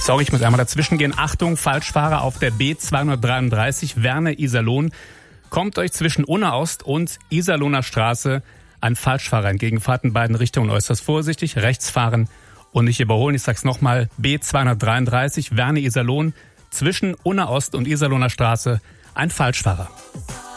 Sorry, ich muss einmal dazwischen gehen. Achtung, Falschfahrer auf der B233 Werne-Iserlohn. Kommt euch zwischen Unna-Ost und Iserlohner Straße ein Falschfahrer entgegen. Fahrt in beiden Richtungen äußerst vorsichtig, rechts fahren und nicht überholen. Ich sag's nochmal, B233 Werne-Iserlohn, zwischen Unna-Ost und Iserlohner Straße ein Falschfahrer.